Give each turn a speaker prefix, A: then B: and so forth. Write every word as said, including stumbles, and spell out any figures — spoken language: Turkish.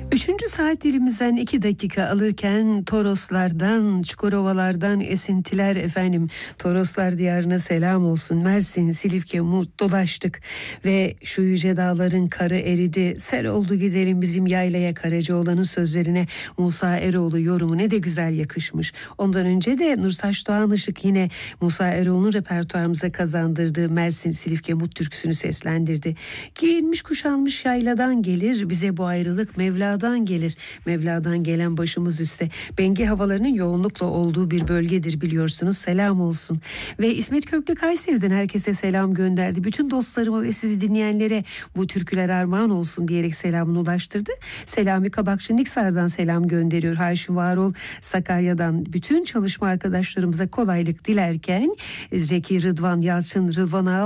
A: Üçüncü saat dilimizden iki dakika alırken Toroslardan, Çukurovalardan esintiler efendim. Toroslar diyarına selam olsun. Mersin, Silifke, Mut dolaştık ve şu yüce dağların karı eridi. Sel oldu gidelim bizim yaylaya. Karacaoğlan'ın sözlerine Musa Eroğlu yorumu ne de güzel yakışmış. Ondan önce de Nurtaş Doğan Işık yine Musa Eroğlu'nun repertuarımıza kazandırdığı Mersin, Silifke, Mut türküsünü seslendirdi. Giyinmiş kuşanmış yayladan gelir bize bu ayrılık Mevla'dan gelir. Mevla'dan gelen başımız üstte. Bengi havalarının yoğunlukla olduğu bir bölgedir biliyorsunuz. Selam olsun. Ve İsmet Köklü Kayseri'den herkese selam gönderdi. Bütün dostlarıma ve sizi dinleyenlere bu türküler armağan olsun diyerek selamını ulaştırdı. Selami Kabakçı Niksar'dan selam gönderiyor. Haşim Varol Sakarya'dan bütün çalışma arkadaşlarımıza kolaylık dilerken Zeki Rıdvan Yalçın Rıdvan Ağa